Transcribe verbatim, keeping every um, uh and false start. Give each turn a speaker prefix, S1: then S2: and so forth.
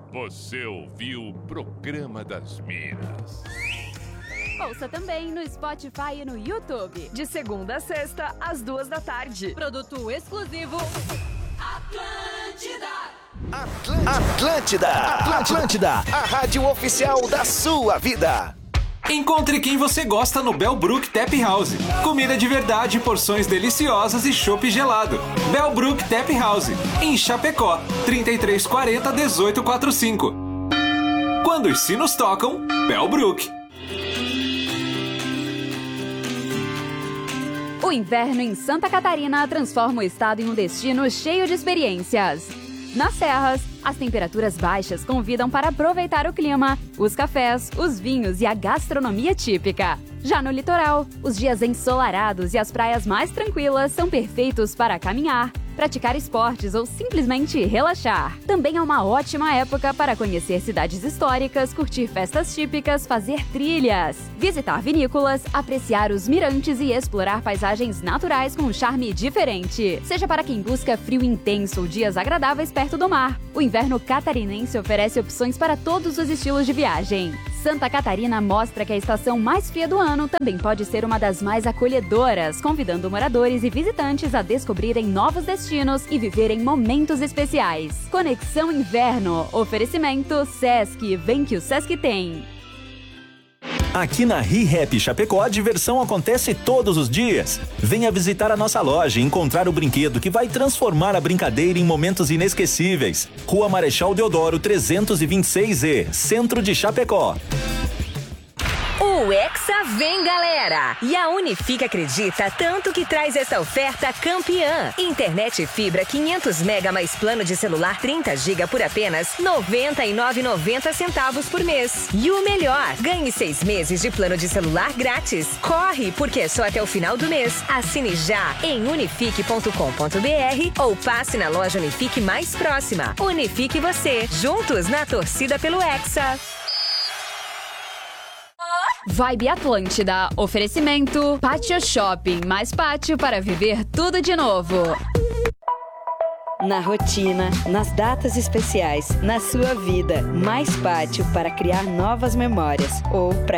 S1: Você ouviu o Programa das Minas.
S2: Ouça também no Spotify e no YouTube.
S3: De segunda a sexta, às duas da tarde.
S2: Produto exclusivo Atlântida.
S4: Atlântida. Atlântida. Atlântida. A rádio oficial da sua vida.
S5: Encontre quem você gosta no Bellbrook Tap House. Comida de verdade, porções deliciosas e chopp gelado. Bellbrook Tap House, em Chapecó, trinta e três quarenta, dezoito quarenta e cinco. Quando os sinos tocam, Bellbrook.
S2: O inverno em Santa Catarina transforma o estado em um destino cheio de experiências. Nas serras, as temperaturas baixas convidam para aproveitar o clima, os cafés, os vinhos e a gastronomia típica. Já no litoral, os dias ensolarados e as praias mais tranquilas são perfeitos para caminhar, praticar esportes ou simplesmente relaxar. Também é uma ótima época para conhecer cidades históricas, curtir festas típicas, fazer trilhas, visitar vinícolas, apreciar os mirantes e explorar paisagens naturais com um charme diferente. Seja para quem busca frio intenso ou dias agradáveis perto do mar, o inverno catarinense oferece opções para todos os estilos de viagem. Santa Catarina mostra que a estação mais fria do ano também pode ser uma das mais acolhedoras, convidando moradores e visitantes a descobrirem novos destinos e viverem momentos especiais. Conexão Inverno. Oferecimento Sesc. Vem que o Sesc tem.
S6: Aqui na ReHap Chapecó, a diversão acontece todos os dias. Venha visitar a nossa loja e encontrar o brinquedo que vai transformar a brincadeira em momentos inesquecíveis. Rua Marechal Deodoro trezentos e vinte e seis E, Centro de Chapecó.
S3: O Hexa vem, galera! E a Unifique acredita tanto que traz essa oferta campeã. Internet fibra quinhentos mega mais plano de celular trinta gigas por apenas noventa e nove reais e noventa centavos por mês. E o melhor, ganhe seis meses de plano de celular grátis. Corre, porque é só até o final do mês. Assine já em unifique ponto com ponto br ou passe na loja Unifique mais próxima. Unifique você, juntos na torcida pelo Hexa.
S2: Vibe Atlântida. Oferecimento Pátio Shopping. Mais pátio para viver tudo de novo.
S7: Na rotina, nas datas especiais, na sua vida, mais pátio para criar novas memórias ou para